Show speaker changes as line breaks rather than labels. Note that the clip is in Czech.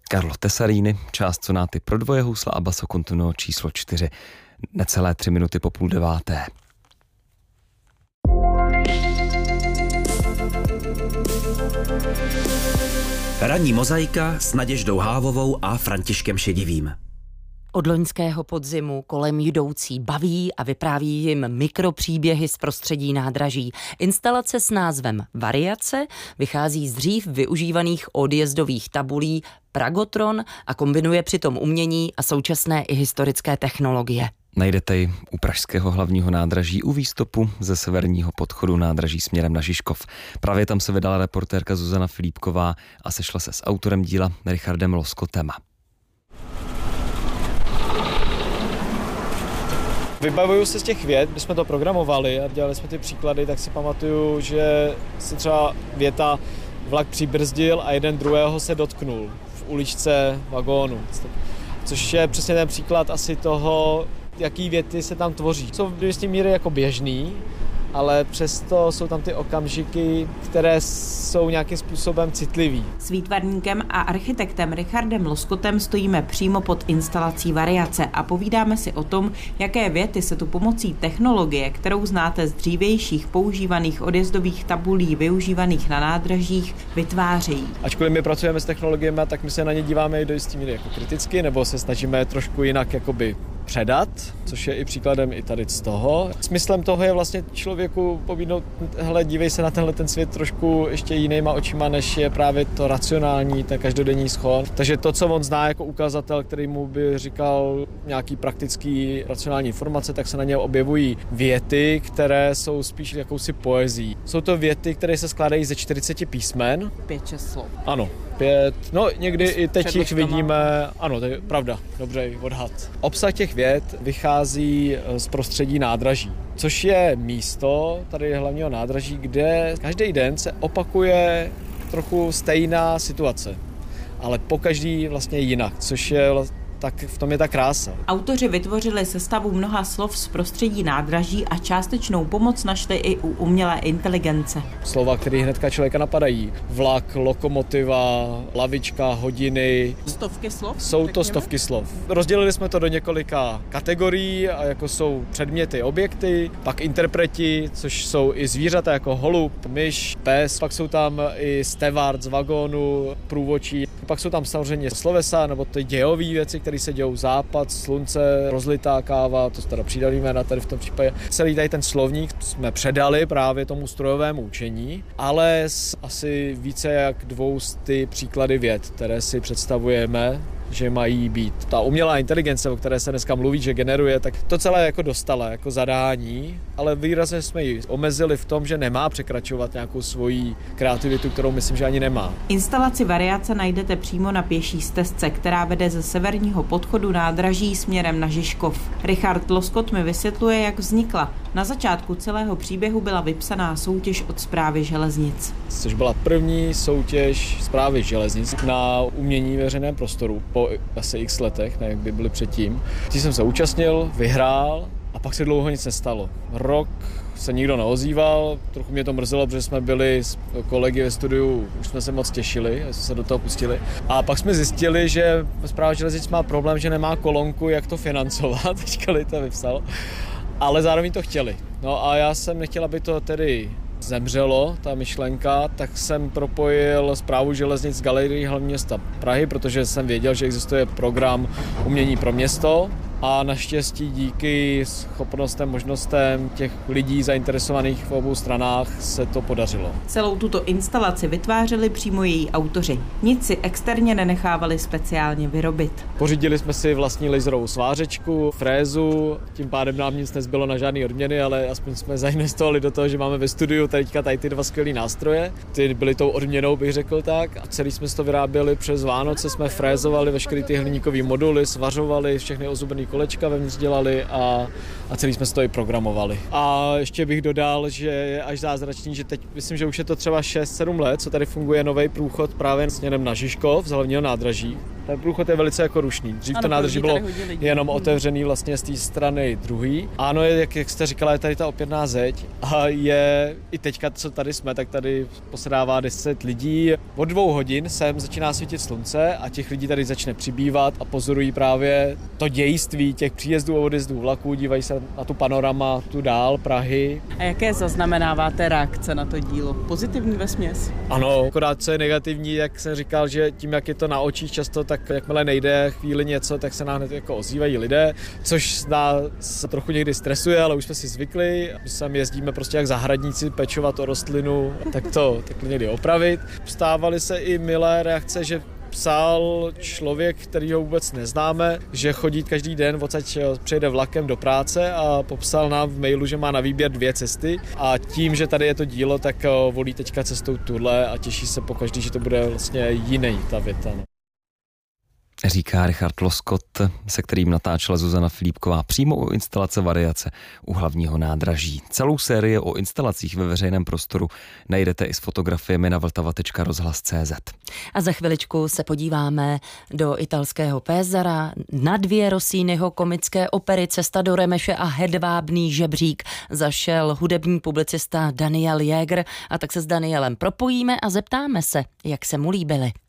Carlo Tessarini, část sonáty pro dvoje housle a basso continuo číslo 4, necelé 3 minuty po 8:30.
Ranní mozaika s Naděždou Hávovou a Františkem Šedivým.
Od loňského podzimu kolem jdoucí baví a vypráví jim mikropříběhy z prostředí nádraží. Instalace s názvem Variace vychází z dřív využívaných odjezdových tabulí Pragotron a kombinuje přitom umění a současné i historické technologie.
Najdete ji u pražského hlavního nádraží u výstupu ze severního podchodu nádraží směrem na Žižkov. Právě tam se vydala reportérka Zuzana Filipková a sešla se s autorem díla Richardem Loskotem.
Vybavuju se z těch vět, když jsme to programovali a dělali jsme ty příklady, tak si pamatuju, že se třeba věta vlak přibrzdil a jeden druhého se dotknul v uličce vagónu. Což je přesně ten příklad asi toho, jaký věty se tam tvoří. Jsou do jisté míry jako běžný, ale přesto jsou tam ty okamžiky, které jsou nějakým způsobem citlivý.
S výtvarníkem a architektem Richardem Loskotem stojíme přímo pod instalací Variace a povídáme si o tom, jaké věty se tu pomocí technologie, kterou znáte z dřívějších používaných odjezdových tabulí využívaných na nádražích, vytvářejí.
Ačkoliv my pracujeme s technologiemi, tak my se na ně díváme i do jisté míry jako kriticky, nebo se snažíme trošku jinak jakoby předat, což je i příkladem i tady z toho. Smyslem toho je vlastně člověku pobídnout, hele, dívej se na tenhle ten svět trošku ještě jinýma očima, než je právě to racionální, ten každodenní schod. Takže to, co on zná jako ukazatel, který mu by říkal nějaký praktický racionální informace, tak se na ně objevují věty, které jsou spíš jakousi poezí. Jsou to věty, které se skládají ze 40 písmen.
5-6 slov.
Ano, 5. No, někdy i teď jich vidíme, ano, to je pravda, dobře odhad. Obsah těch vět vychází z prostředí nádraží, což je místo tady hlavního nádraží, kde každý den se opakuje trochu stejná situace, ale pokaždý vlastně jinak, což je tak v tom je ta krása.
Autoři vytvořili sestavu mnoha slov z prostředí nádraží a částečnou pomoc našli i u umělé inteligence.
Slova, které hnedka člověka napadají. Vlak, lokomotiva, lavička, hodiny.
Stovky slov?
Jsou to stovky slov. Rozdělili jsme to do několika kategorií, a jako jsou předměty, objekty, pak interpreti, což jsou i zvířata jako holub, myš, pes, pak jsou tam i stevard z vagónu, průvodčí, pak jsou tam samozřejmě slovesa nebo ty dějové věci, které se dějou, západ, slunce, rozlitá káva, to teda přidaný jména tady v tom případě. Celý tady ten slovník jsme předali právě tomu strojovému učení, ale s asi více jak 200 příklady vět, které si představujeme, že mají být. Ta umělá inteligence, o které se dneska mluví, že generuje, tak to celé jako dostala jako zadání, ale výrazně jsme ji omezili v tom, že nemá překračovat nějakou svoji kreativitu, kterou myslím, že ani nemá.
Instalaci Variace najdete přímo na pěší stezce, která vede ze severního podchodu nádraží směrem na Žižkov. Richard Loskot mi vysvětluje, jak vznikla. Na začátku celého příběhu byla vypsaná soutěž od Správy železnic.
Což byla první soutěž Správy železnic na umění ve veřejném prostoru po asi x letech, ne jak by byly předtím. Když jsem se účastnil, vyhrál a pak se dlouho nic nestalo. Rok se nikdo neozýval, trochu mě to mrzelo, protože jsme byli s kolegy ve studiu, už jsme se moc těšili, jsme se do toho pustili. A pak jsme zjistili, že Správa železnic má problém, že nemá kolonku, jak to financovat, teďka to vypsal, ale zároveň to chtěli. No a já jsem nechtěl, aby to tedy zemřelo, ta myšlenka, tak jsem propojil Správu železnic s Galerií hlavního města Prahy, protože jsem věděl, že existuje program Umění pro město a naštěstí díky schopnostem, možnostem těch lidí zainteresovaných v obou stranách se to podařilo.
Celou tuto instalaci vytvářeli přímo její autoři. Nic si externě nenechávali speciálně vyrobit.
Pořídili jsme si vlastní laserovou svářečku, frézu, tím pádem nám nic nezbylo na žádný odměny, ale aspoň jsme zainvestovali do toho, že máme ve studiu teďka tady ty dva skvělý nástroje. Ty byly tou odměnou, bych řekl tak. A celý jsme to vyráběli přes Vánoce, jsme frézovali veškeré ty hliníkové moduly, svařovali, všechny ozubené kolečka vevnitř dělali a celý jsme to i programovali. A ještě bych dodal, že je až zázračný, že teď myslím, že už je to třeba 6-7 let, co tady funguje nový průchod právě směrem na Žižkov z hlavního nádraží. Ten průchod je velice jako rušný. Dřív to nádraží bylo jenom otevřený vlastně z té strany druhý. Ano, jak jste říkala, je tady ta opěrná zeď a je i teďka, co tady jsme, tak tady posedává 10 lidí. Od 2 hodin sem začíná svítit slunce a těch lidí tady začne přibývat a pozorují právě to dějství těch příjezdů a odjezdů vlaků, dívají se na tu panorama, tu dál Prahy.
A jaké zaznamenáváte reakce na to dílo? Pozitivní vesměs?
Ano, akorát co je negativní, jak jsem říkal, že tím, jak je to na očích často, tak jakmile nejde chvíli něco, tak se nám hned jako ozývají lidé, což nás trochu někdy stresuje, ale už jsme si zvykli. My sem jezdíme prostě jak zahradníci pečovat o rostlinu, tak to někdy opravit. Stávaly se i milé reakce, že psal člověk, který ho vůbec neznáme, že chodí každý den, odsaď přejde vlakem do práce a popsal nám v mailu, že má na výběr 2 cesty a tím, že tady je to dílo, tak volí teďka cestou tuhle a těší se pokaždý, že to bude vlastně jiný ta věta.
Říká Richard Loskot, se kterým natáčela Zuzana Filipková přímo u instalace Variace u hlavního nádraží. Celou sérii o instalacích ve veřejném prostoru najdete i s fotografiemi na vltava.rozhlas.cz.
A za chviličku se podíváme do italského Pézara na 2 Rossiniho komické opery Cesta do Remeše a Hedvábný žebřík. Zašel hudební publicista Daniel Jäger a tak se s Danielem propojíme a zeptáme se, jak se mu líbily.